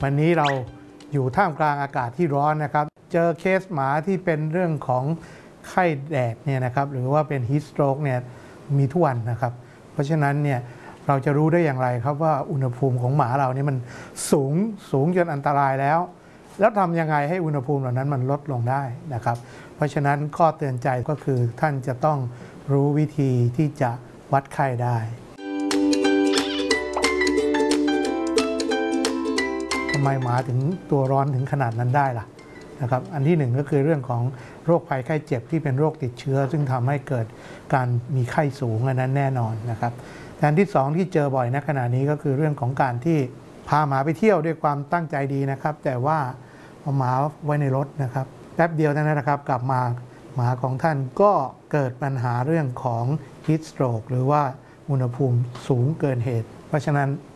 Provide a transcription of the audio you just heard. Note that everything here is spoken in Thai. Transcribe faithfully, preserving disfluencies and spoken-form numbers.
วันนี้เราอยู่ท่ามกลางอากาศที่ร้อนนะครับเจอเคสหมาที่เป็นเรื่องของไข้แดดเนี่ยนะครับหรือว่าเป็นฮีทสโตรกเนี่ยมีทุกวันนะครับเพราะฉะนั้นเนี่ยเราจะรู้ได้อย่างไรครับว่าอุณหภูมิของหมาเรานี่มันสูงสูงจนอันตรายแล้วแล้วทำยังไงให้อุณหภูมิเหล่านั้นมันลดลงได้นะครับเพราะฉะนั้นข้อเตือนใจก็คือท่านจะต้องรู้วิธีที่จะวัดไข้ได้ทำไมหมาถึงตัวร้อนถึงขนาดนั้นได้ล่ะนะครับอันที่หนึ่งก็คือเรื่องของโรคภัยไข้เจ็บที่เป็นโรคติดเชื้อซึ่งทำให้เกิดการมีไข้สูงอันนั้นแน่นอนนะครับอันที่สองที่เจอบ่อยณขณะนี้ก็คือเรื่องของการที่พาหมาไปเที่ยวด้วยความตั้งใจดีนะครับแต่ว่าเอาหมาไว้ในรถนะครับแป๊บเดียวเท่านั้นนะครับกลับมาหมาของท่านก็เกิดปัญหาเรื่องของ heat stroke หรือว่าอุณหภูมิสูงเกินเหตุเพราะฉะนั้น